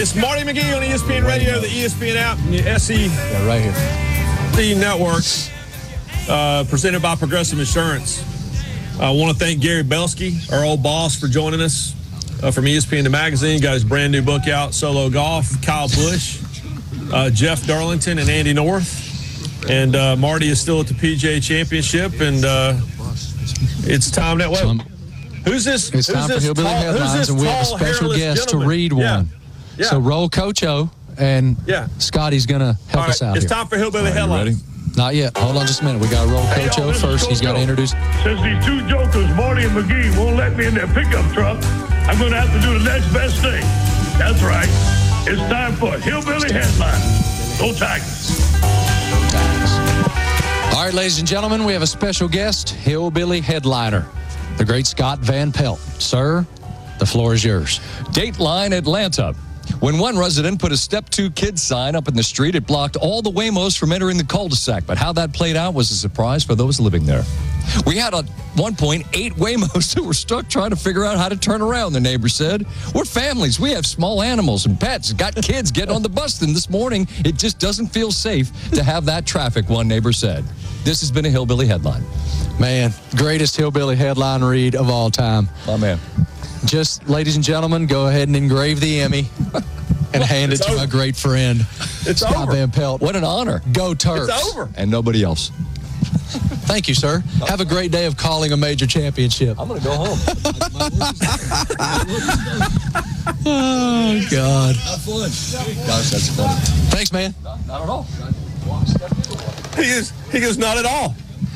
It's Marty McGee on ESPN Radio, the ESPN app, and the SEC right here. Network, presented by Progressive Insurance. I want to thank Gary Belsky, our old boss, for joining us from ESPN The Magazine. Got his brand new book out, Solo Golf. Kyle Busch, Jeff Darlington, and Andy North. And Marty is still at the PGA Championship, and it's time that way. Who's this? It's time for Hillbilly Headlines, and we have a special guest to read one. Yeah. So roll Coach O, and Scotty's going to help us out It's here. time for Hillbilly Headlines. Not yet. Hold on just a minute. We got to roll Coach O first. He's got to introduce. Since these two jokers, Marty and McGee, won't let me in their pickup truck, I'm going to have to do the next best thing. That's right. It's time for Hillbilly Headlines. Go Tigers. All right, ladies and gentlemen, we have a special guest, Hillbilly Headliner, the great Scott Van Pelt. Sir, the floor is yours. Dateline Atlanta. When one resident put a Step 2 kids sign up in the street, it blocked all the Waymos from entering the cul-de-sac. But how that played out was a surprise for those living there. We had at one point 8 Waymos who were stuck trying to figure out how to turn around, the neighbor said. We're families. We have small animals and pets. Got kids getting on the bus. And this morning, it just doesn't feel safe to have that traffic, one neighbor said. This has been a Hillbilly Headline. Man, greatest Hillbilly Headline read of all time. Oh, man. Just, ladies and gentlemen, go ahead and engrave the Emmy and hand it to my great friend, Scott Van Pelt. What an honor. Go Terps. It's over. And nobody else. Thank you, sir. Have a great day of calling a major championship. I'm going to go home. Oh, God. Have fun. Gosh, that's funny. Thanks, man. Not at all. He goes, not at all.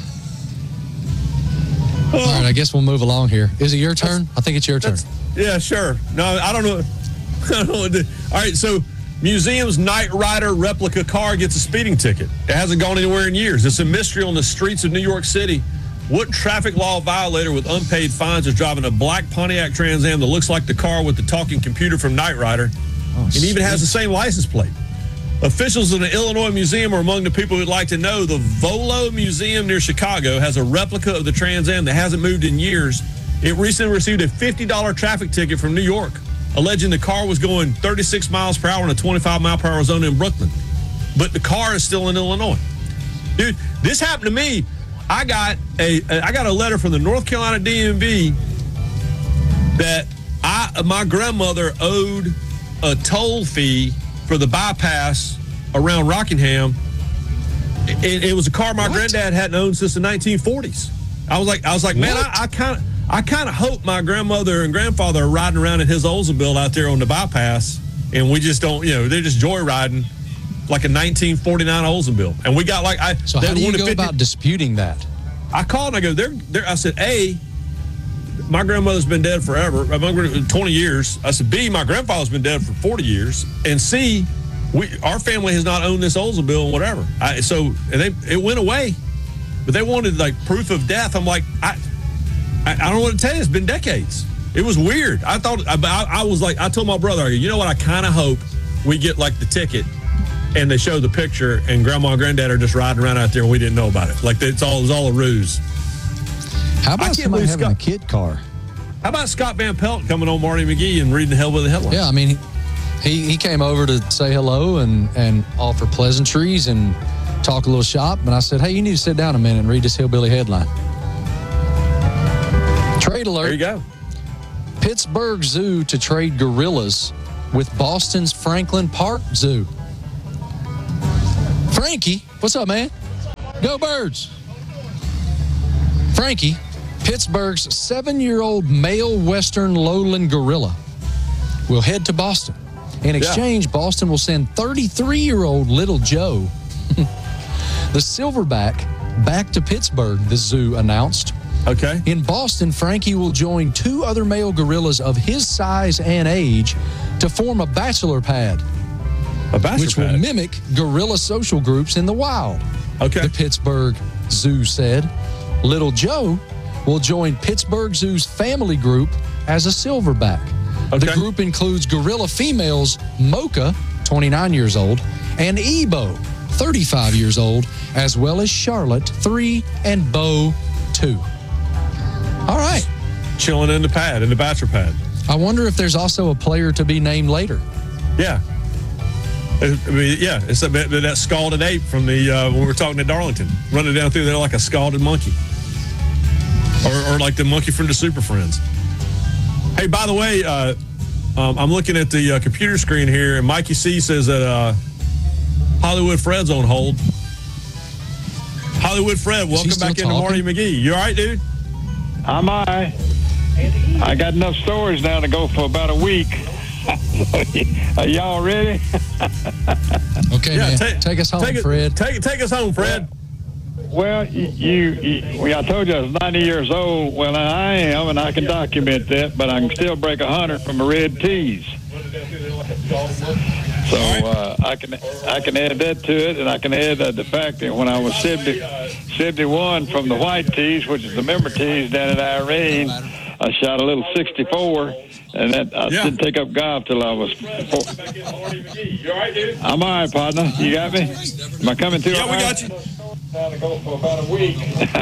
All right, I guess we'll move along here. Is it your turn? I think it's your turn. Yeah, sure. No, I don't know. I don't know what to do. All right, so museum's Knight Rider replica car gets a speeding ticket. It hasn't gone anywhere in years. It's a mystery on the streets of New York City. What traffic law violator with unpaid fines is driving a black Pontiac Trans Am that looks like the car with the talking computer from Knight Rider and even has the same license plate? Officials in the Illinois Museum are among the people who'd like to know. The Volo Museum near Chicago has a replica of the Trans Am that hasn't moved in years. It recently received a $50 traffic ticket from New York, alleging the car was going 36 miles per hour in a 25-mile-per-hour zone in Brooklyn. But the car is still in Illinois. Dude, this happened to me. I got a letter from the North Carolina DMV that my grandmother owed a toll fee for the bypass around Rockingham. It was a car my granddad hadn't owned since the 1940s. I was like, man, I kind of hope my grandmother and grandfather are riding around in his Oldsmobile out there on the bypass, and we just don't, they're just joyriding like a 1949 Oldsmobile. And we got So how do you go about disputing that? I called and I go, I said, A, my grandmother's been dead forever, 20 years. I said, B, my grandfather's been dead for 40 years. And C, our family has not owned this Oldsmobile and whatever. It went away, but they wanted like proof of death. I'm like, I don't know what to tell you. It's been decades. It was weird. I thought, I was like, I told my brother, you know what? I kind of hope we get like the ticket and they show the picture and grandma and granddad are just riding around out there and we didn't know about it. Like it was all a ruse. How about somebody having a kid car? How about Scott Van Pelt coming on Marty McGee and reading the Hillbilly Headlines? Yeah, I mean, he came over to say hello and offer pleasantries and talk a little shop. And I said, hey, you need to sit down a minute and read this Hillbilly Headline. Trade alert. There you go. Pittsburgh Zoo to trade gorillas with Boston's Franklin Park Zoo. Frankie, what's up, man? Go Birds. Frankie, Pittsburgh's 7-year-old male Western lowland gorilla, will head to Boston. In exchange, Boston will send 33-year-old Little Joe, the silverback, back to Pittsburgh, the zoo announced. Okay. In Boston, Frankie will join 2 other male gorillas of his size and age to form a bachelor pad. Which will mimic gorilla social groups in the wild. Okay. The Pittsburgh Zoo said. Little Joe will join Pittsburgh Zoo's family group as a silverback. Okay. The group includes gorilla females Mocha, 29 years old, and Ebo, 35 years old, as well as Charlotte, 3, and Bo, 2. All right. Chilling in the pad, in the bachelor pad. I wonder if there's also a player to be named later. Yeah. I mean, yeah, it's that scalded ape from the when we were talking to Darlington, running down through there like a scalded monkey, or like the monkey from the Super Friends. Hey, by the way, I'm looking at the computer screen here, and Mikey C says that Hollywood Fred's on hold. Hollywood Fred, welcome back into Marty McGee. You all right, dude? I'm all right. I got enough stories now to go for about a week. Are y'all ready? Okay, man. Take us home, Fred. Take us home, Fred. Well, I told you I was 90 years old. Well, I am, and I can document that, but I can still break 100 from a red tease. So I can add that to it, and I can add the fact that when I was 71 from the white tees, which is the member tees down at Irene, I shot a little 64, and I didn't take up golf till I was 4. You all right, dude? I'm all right, partner. You got me? Am I coming through? Yeah, we got you. To go for about a week.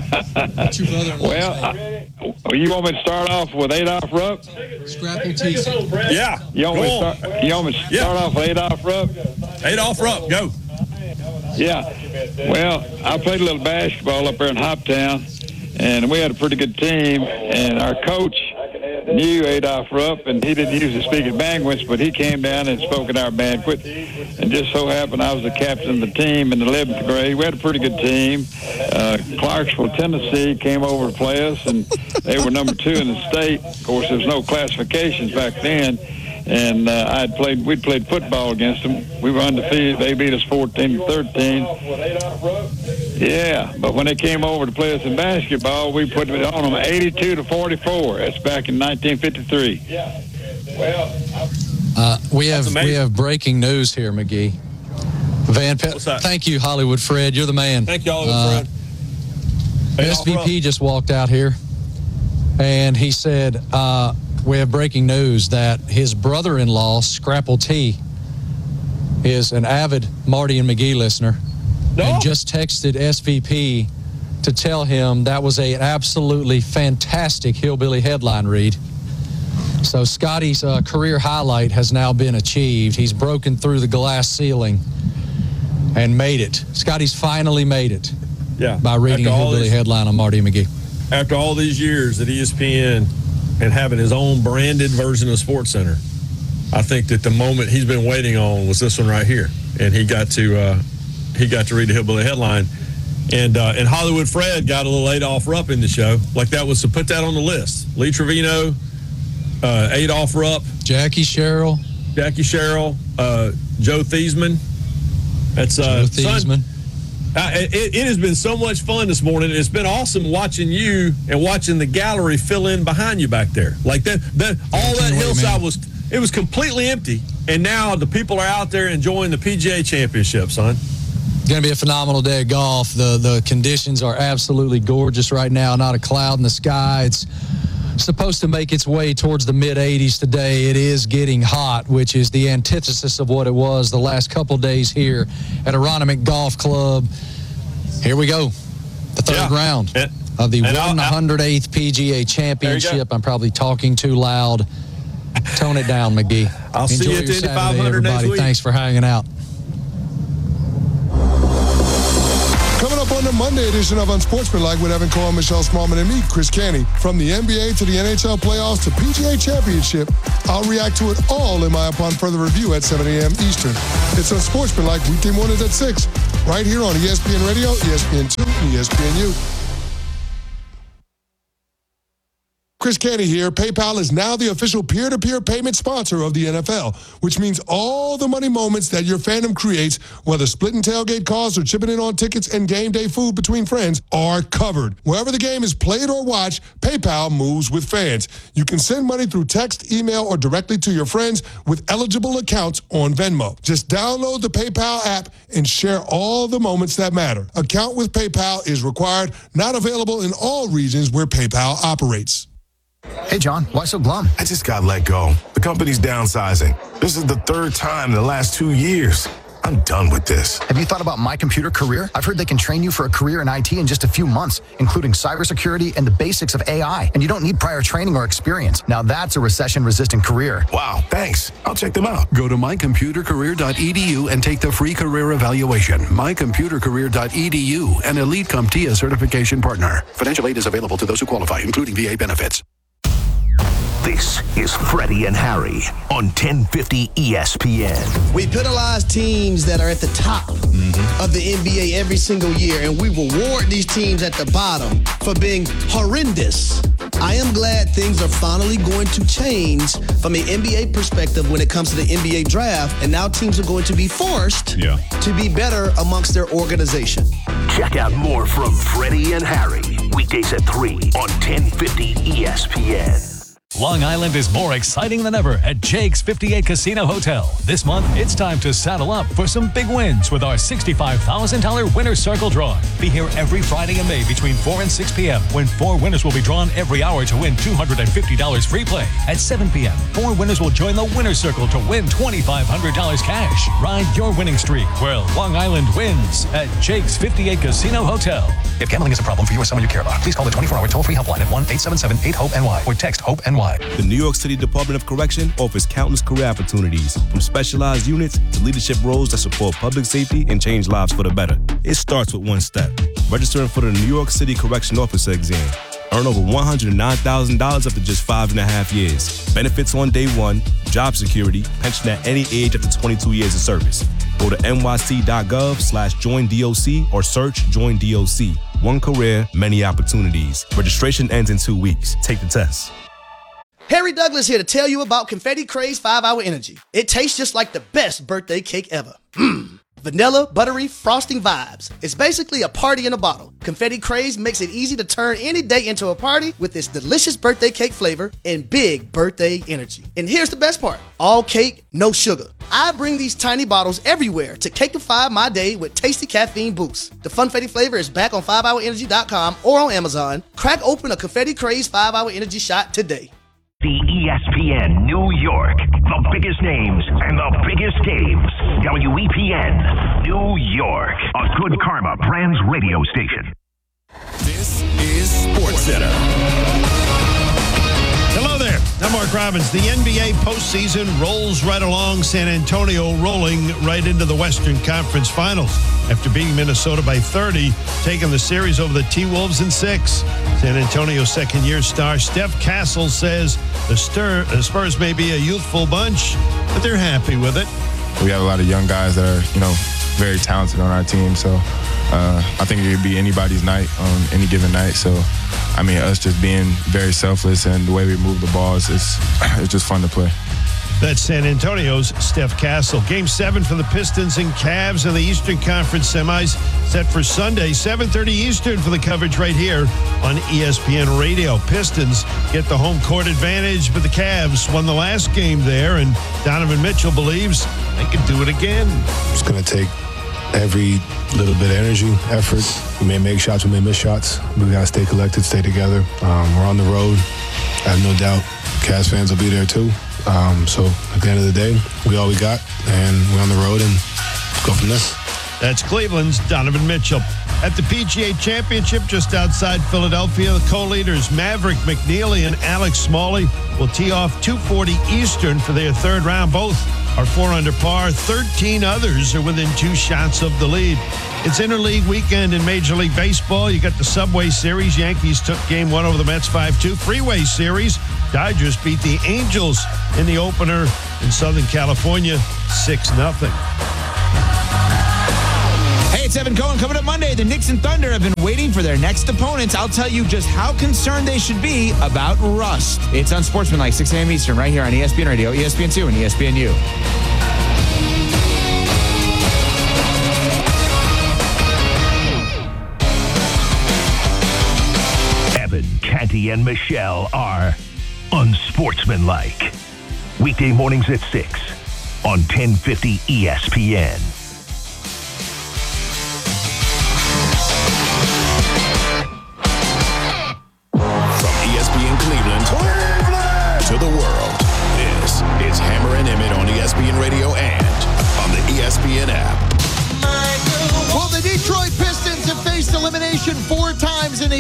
Well, you want me to start off with Adolph Rupp? Scrapple tees. Yeah. You want me to start off with Adolph Rupp? Adolph Rupp, go. Yeah. Well, I played a little basketball up there in Hoptown, and we had a pretty good team, and our coach knew Adolph Rupp, and he didn't usually speak at banquets, but he came down and spoke at our banquet, and just so happened I was the captain of the team in the 11th grade. We had a pretty good team. Clarksville, Tennessee came over to play us, and they were number 2 in the state. Of course, there was no classifications back then, and we'd played football against them. We were undefeated. They beat us 14-13. Yeah, but when they came over to play us in basketball, we put it on them 82-44. That's back in 1953. Yeah. Well, we have breaking news here, McGee. Van Pelt, thank you, Hollywood Fred. You're the man. Thank you, Hollywood Fred. SVP just walked out here, and he said, we have breaking news that his brother-in-law, Scrapple T, is an avid Marty and McGee listener, and just texted SVP to tell him that was an absolutely fantastic Hillbilly headline read. So Scotty's career highlight has now been achieved. He's broken through the glass ceiling and made it. Scotty's finally made it by reading a Hillbilly headline on Marty and McGee. After all these years at ESPN and having his own branded version of SportsCenter, I think that the moment he's been waiting on was this one right here, and he got to read the Hillbilly headline, and Hollywood Fred got a little Adolph Rupp in the show, like that was to put that on the list. Lee Trevino, Adolph Rupp, Jackie Sherrill, Joe Thiesman. That's Joe Thiesman. It has been so much fun this morning. It's been awesome watching you and watching the gallery fill in behind you back there. Like that all that hillside was completely empty, and now the people are out there enjoying the PGA Championship, son. It's going to be a phenomenal day of golf. The conditions are absolutely gorgeous right now. Not a cloud in the sky. It's supposed to make its way towards the mid-80s today. It is getting hot, which is the antithesis of what it was the last couple days here at Aronimink Golf Club. Here we go. The third round of the 108th PGA Championship. I'm probably talking too loud. Tone it down, McGee. I'll see you at the Indy 500 everybody. next week. Thanks for hanging out. Coming up on the Monday edition of Unsportsmanlike with Evan Cohen, Michelle Smallman, and me, Chris Canty. From the NBA to the NHL playoffs to PGA Championship, I'll react to it all in my Upon Further Review at 7 a.m. Eastern. It's Unsportsmanlike weekday mornings at 6, right here on ESPN Radio, ESPN2, and ESPNU. Chris Canty here. PayPal is now the official peer-to-peer payment sponsor of the NFL, which means all the money moments that your fandom creates, whether splitting tailgate costs or chipping in on tickets and game day food between friends, are covered. Wherever the game is played or watched, PayPal moves with fans. You can send money through text, email, or directly to your friends with eligible accounts on Venmo. Just download the PayPal app and share all the moments that matter. Account with PayPal is required, not available in all regions where PayPal operates. Hey, John, why so glum? I just got let go. The company's downsizing. This is the third time in the last 2 years. I'm I'm done with this. Have you thought about My Computer Career? I've heard they can train you for a career in IT in just a few months, including cybersecurity and the basics of AI. And you don't need prior training or experience. Now that's a recession-resistant career. Wow, thanks. I'll check them out. Go to mycomputercareer.edu and take the free career evaluation. mycomputercareer.edu, an Elite CompTIA certification partner. Financial aid is available to those who qualify, including VA benefits. This is Freddie and Harry on 1050 ESPN. We penalize teams that are at the top of the NBA every single year, and we reward these teams at the bottom for being horrendous. I am glad things are finally going to change from an NBA perspective when it comes to the NBA draft, and now teams are going to be forced to be better amongst their organization. Check out more from Freddie and Harry, weekdays at 3 on 1050 ESPN. Long Island is more exciting than ever at Jake's 58 Casino Hotel. This month, it's time to saddle up for some big wins with our $65,000 Winner's Circle drawing. Be here every Friday in May between 4 and 6 p.m. when 4 winners will be drawn every hour to win $250 free play. At 7 p.m., 4 winners will join the Winner's Circle to win $2,500 cash. Ride your winning streak where Long Island wins at Jake's 58 Casino Hotel. If gambling is a problem for you or someone you care about, please call the 24-hour toll-free helpline at 1-877-8-HOPE-NY or text HOPE-NY. The New York City Department of Correction offers countless career opportunities, from specialized units to leadership roles that support public safety and change lives for the better. It starts with one step: registering for the New York City Correction Officer exam. Earn over $109,000 after just 5.5 years. Benefits on day one, job security, pension at any age after 22 years of service. Go to nyc.gov/joinDOC or search Join DOC. One career, many opportunities. Registration ends in 2 weeks. Take the test. Harry Douglas here to tell you about Confetti Craze 5-Hour Energy. It tastes just like the best birthday cake ever. Vanilla, buttery, frosting vibes. It's basically a party in a bottle. Confetti Craze makes it easy to turn any day into a party with its delicious birthday cake flavor and big birthday energy. And here's the best part: all cake, no sugar. I bring these tiny bottles everywhere to cakeify my day with tasty caffeine boosts. The Funfetti flavor is back on 5hourenergy.com or on Amazon. Crack open a Confetti Craze 5-Hour Energy shot today. The ESPN New York, the biggest names and the biggest games. WEPN New York, a Good Karma Brands radio station. This is SportsCenter. Hello there. I'm Mark Robbins. The NBA postseason rolls right along. San Antonio rolling right into the Western Conference Finals after beating Minnesota by 30, taking the series over the T-Wolves in 6. San Antonio's second-year star Steph Castle says the Spurs may be a youthful bunch, but they're happy with it. We have a lot of young guys that are, very talented on our team. So I think it could be anybody's night on any given night. So, us just being very selfless and the way we move the ball, it's just fun to play. That's San Antonio's Steph Castle. Game 7 for the Pistons and Cavs in the Eastern Conference semis set for Sunday, 7:30 Eastern for the coverage right here on ESPN Radio. Pistons get the home court advantage, but the Cavs won the last game there, and Donovan Mitchell believes they can do it again. It's going to take every little bit of energy, effort. We may make shots, we may miss shots. We got to stay collected, stay together. We're on the road. I have no doubt Cavs fans will be there too. So at the end of the day, we all we got, and we're on the road and go from there. That's Cleveland's Donovan Mitchell. At the PGA Championship just outside Philadelphia, the co-leaders Maverick McNeely and Alex Smalley will tee off 2:40 Eastern for their third round. Both are 4 under par. 13 others are within 2 shots of the lead. It's interleague weekend in Major League Baseball. You got the Subway Series. Yankees took Game 1 over the Mets 5-2. Freeway Series. Dodgers beat the Angels in the opener in Southern California 6-0. Hey, it's Evan Cohen. Coming up Monday, the Knicks and Thunder have been waiting for their next opponents. I'll tell you just how concerned they should be about rust. It's Unsportsmanlike, 6 a.m. Eastern, right here on ESPN Radio, ESPN2, and ESPNU. Evan, Canty, and Michelle are Unsportsmanlike. Weekday mornings at 6 on 1050 ESPN. To the world, this is Hammer and Emmett on ESPN Radio and on the ESPN app.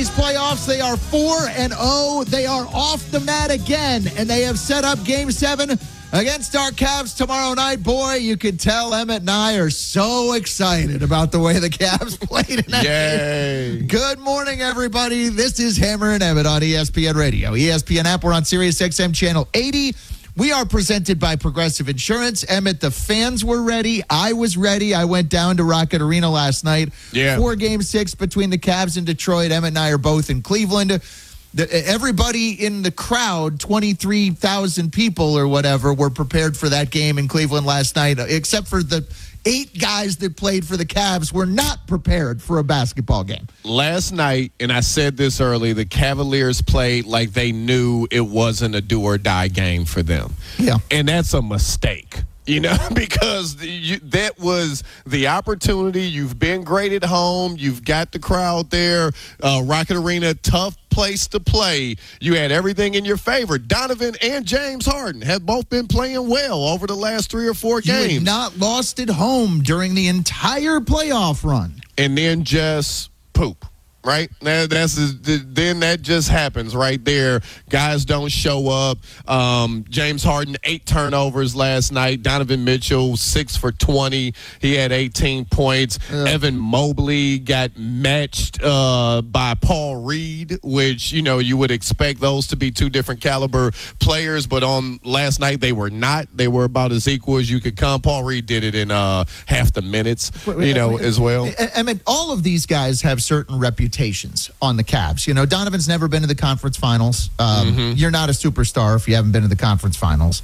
these playoffs. They are 4-0. They are off the mat again, and they have set up Game 7 against our Cavs tomorrow night. Boy, you can tell Emmett and I are so excited about the way the Cavs played tonight. Yay. Good morning, everybody. This is Hammer and Emmett on ESPN Radio. ESPN app, we're on Sirius XM Channel 80. We are presented by Progressive Insurance. Emmett, the fans were ready. I was ready. I went down to Rocket Arena last night for Game 6 between the Cavs and Detroit. Emmett and I are both in Cleveland. Everybody in the crowd, 23,000 people or whatever, were prepared for that game in Cleveland last night, except for the 8 guys that played for the Cavs were not prepared for a basketball game. Last night, and I said this early, the Cavaliers played like they knew it wasn't a do-or-die game for them. Yeah. And that's a mistake. Because that was the opportunity. You've been great at home. You've got the crowd there. Rocket Arena, tough place to play. You had everything in your favor. Donovan and James Harden have both been playing well over the last 3 or 4 games. You had not lost at home during the entire playoff run. And then just poop. Right? Then that just happens right there. Guys don't show up. James Harden, 8 turnovers last night. Donovan Mitchell, 6 for 20. He had 18 points. Evan Mobley got matched by Paul Reed, which, you would expect those to be 2 different caliber players. But on last night, they were not. They were about as equal as you could come. Paul Reed did it in half the minutes, as well. I mean, all of these guys have certain reputations on the Cavs. Donovan's never been to the conference finals. You're not a superstar if you haven't been to the conference finals.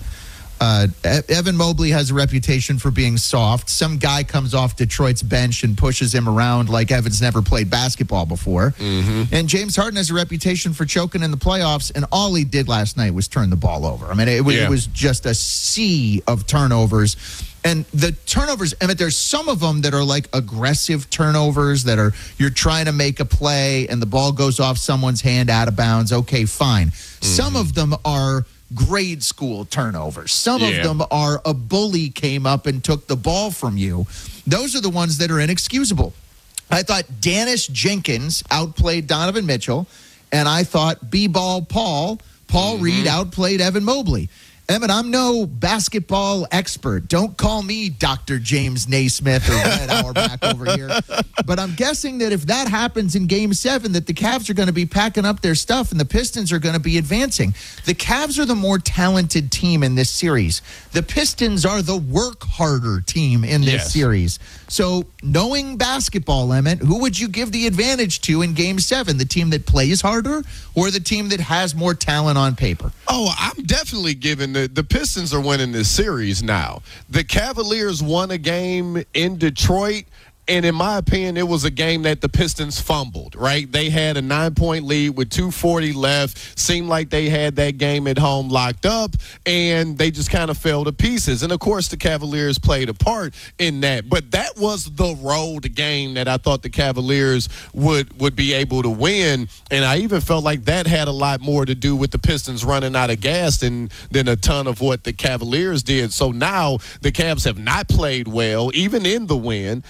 Evan Mobley has a reputation for being soft. Some guy comes off Detroit's bench and pushes him around like Evan's never played basketball before. And James Harden has a reputation for choking in the playoffs, and all he did last night was turn the ball over. I mean, it was just a sea of turnovers. And the turnovers, Emmett, there's some of them that are like aggressive turnovers that are you're trying to make a play and the ball goes off someone's hand out of bounds. Okay, fine. Some of them are grade school turnovers. Some of them are a bully came up and took the ball from you. Those are the ones that are inexcusable. I thought Danish Jenkins outplayed Donovan Mitchell, and I thought B-ball Paul Reed outplayed Evan Mobley. Emmett, I'm no basketball expert. Don't call me Dr. James Naismith or Red Auerbach over here. But I'm guessing that if that happens in Game 7, that the Cavs are going to be packing up their stuff and the Pistons are going to be advancing. The Cavs are the more talented team in this series. The Pistons are the work harder team in this series. So knowing basketball, Emmett, who would you give the advantage to in Game 7? The team that plays harder or the team that has more talent on paper? Oh, I'm definitely giving the Pistons are winning this series now. The Cavaliers won a game in Detroit, and in my opinion, it was a game that the Pistons fumbled, right? They had a 9-point lead with 2:40 left. Seemed like they had that game at home locked up, and they just kind of fell to pieces. And, of course, the Cavaliers played a part in that. But that was the road game that I thought the Cavaliers would be able to win. And I even felt like that had a lot more to do with the Pistons running out of gas than a ton of what the Cavaliers did. So now the Cavs have not played well, even in the win.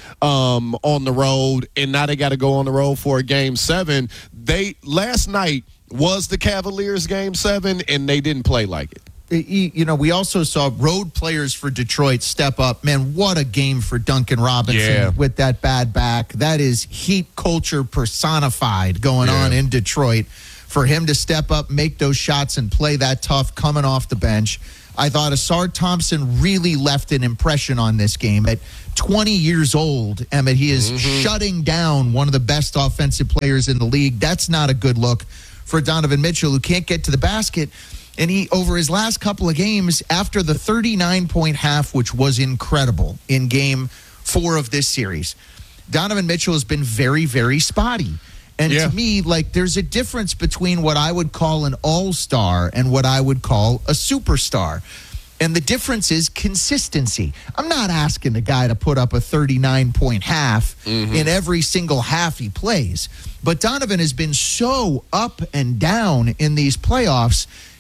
On the road, and now they got to go on the road for a Game 7. Last night was the Cavaliers' Game 7, and they didn't play like it. We also saw road players for Detroit step up. Man, what a game for Duncan Robinson with that bad back. That is Heat culture personified going on in Detroit. For him to step up, make those shots, and play that tough coming off the bench. I thought Asar Thompson really left an impression on this game. At 20 years old, Emmett, he is shutting down one of the best offensive players in the league. That's not a good look for Donovan Mitchell, who can't get to the basket. And he, over his last couple of games, after the 39-point half, which was incredible in Game 4 of this series, Donovan Mitchell has been very, very spotty. And to me, there's a difference between what I would call an all-star and what I would call a superstar. And the difference is consistency. I'm not asking the guy to put up a 39-point half in every single half he plays. But Donovan has been so up and down in these playoffs.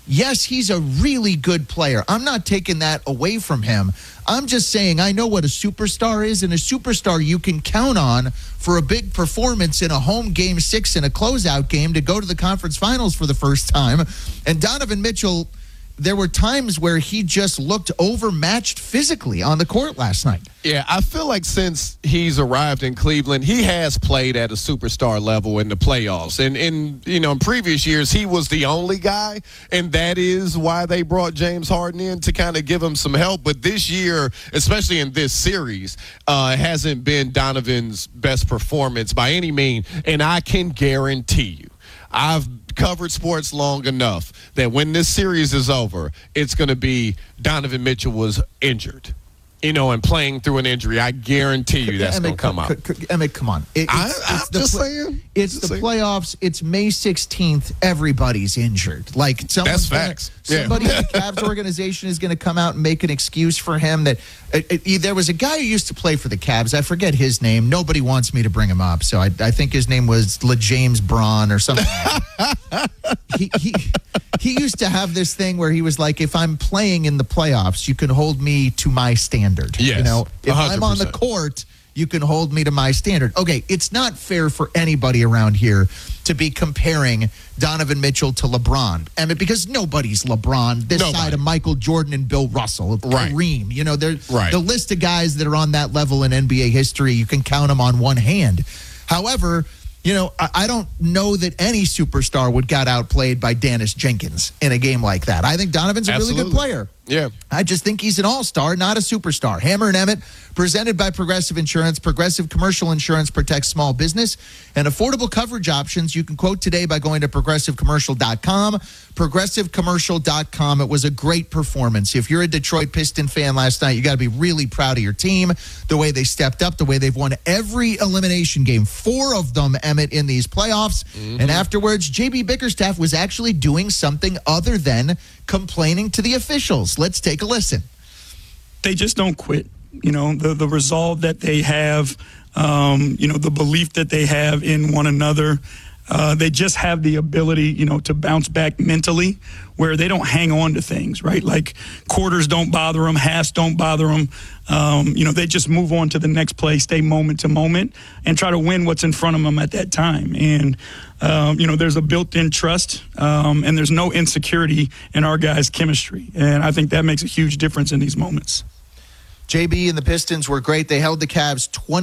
Yes, he's a really good player. I'm not taking that away from him. I'm just saying I know what a superstar is, and a superstar you can count on for a big performance in a home game 6 and a closeout game to go to the conference finals for the first time. And Donovan Mitchell, there were times where he just looked overmatched physically on the court last night. Yeah, I feel like since he's arrived in Cleveland, he has played at a superstar level in the playoffs. And in previous years, he was the only guy, and that is why they brought James Harden in to kind of give him some help. But this year, especially in this series, hasn't been Donovan's best performance by any means. And I can guarantee you, I've covered sports long enough that when this series is over, it's going to be Donovan Mitchell was injured, and playing through an injury. I guarantee you that's going to come out. Emmett, come on. I'm just saying. It's the playoffs. It's May 16th. Everybody's injured. Like that's facts. Somebody in the Cavs organization is going to come out and make an excuse for him. That there was a guy who used to play for the Cavs. I forget his name. Nobody wants me to bring him up, so I think his name was LeJames Braun or something. He used to have this thing where he was like, if I'm playing in the playoffs, you can hold me to my standard. Yes, if 100%. I'm on the court, you can hold me to my standard. Okay, it's not fair for anybody around here to be comparing Donovan Mitchell to LeBron. Because nobody's LeBron this side of Michael Jordan and Bill Russell, Kareem. The list of guys that are on that level in NBA history, you can count them on one hand. However, I don't know that any superstar would get outplayed by Dennis Jenkins in a game like that. I think Donovan's a really good player. Yeah. I just think he's an all-star, not a superstar. Hammer and Emmett, presented by Progressive Insurance. Progressive Commercial Insurance protects small business and affordable coverage options. You can quote today by going to progressivecommercial.com. Progressivecommercial.com. It was a great performance. If you're a Detroit Piston fan last night, you got to be really proud of your team, the way they stepped up, the way they've won every elimination game, 4 of them, Emmett, in these playoffs. Mm-hmm. And afterwards, J.B. Bickerstaff was actually doing something other than complaining to the officials. Let's take a listen. They just don't quit. The resolve that they have, the belief that they have in one another. They just have the ability, to bounce back mentally where they don't hang on to things, right? Like quarters don't bother them, halves don't bother them. They just move on to the next play, stay moment to moment, and try to win what's in front of them at that time. And, there's a built-in trust, and there's no insecurity in our guys' chemistry. And I think that makes a huge difference in these moments. JB and the Pistons were great. They held the Cavs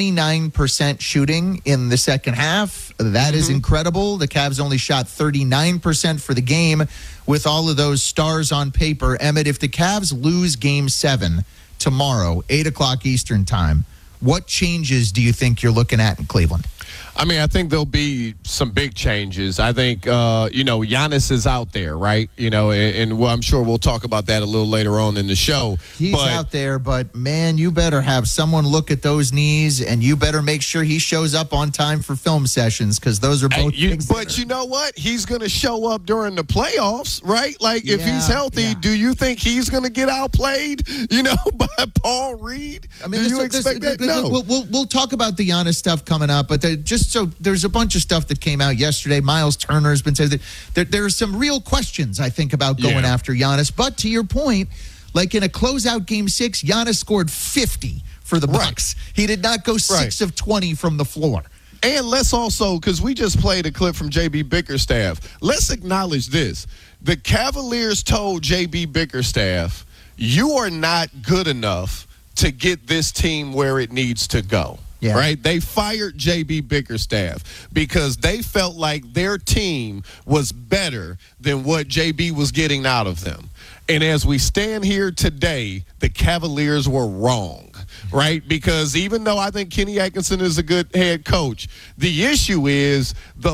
29% shooting in the second half. That is incredible. The Cavs only shot 39% for the game with all of those stars on paper. Emmett, if the Cavs lose Game 7 tomorrow, 8 o'clock Eastern time, what changes do you think you're looking at in Cleveland? I think there'll be some big changes. I think, Giannis is out there, right? And I'm sure we'll talk about that a little later on in the show. He's out there, but, man, you better have someone look at those knees, and you better make sure he shows up on time for film sessions because those are both things. But you know what? He's going to show up during the playoffs, right? Like, if he's healthy, do you think he's going to get outplayed, by Paul Reed? Do you expect that? No. We'll talk about the Giannis stuff coming up, but there's a bunch of stuff that came out yesterday. Miles Turner has been saying that there are some real questions, I think, about going after Giannis. But to your point, like in a closeout Game 6, Giannis scored 50 for the Bucks. He did not go 6 of 20 from the floor. And let's also, because we just played a clip from J.B. Bickerstaff, let's acknowledge this. The Cavaliers told J.B. Bickerstaff, you are not good enough to get this team where it needs to go. Yeah. Right? They fired J.B. Bickerstaff because they felt like their team was better than what J.B. was getting out of them. And as we stand here today, the Cavaliers were wrong, right? Because even though I think Kenny Atkinson is a good head coach, the issue is the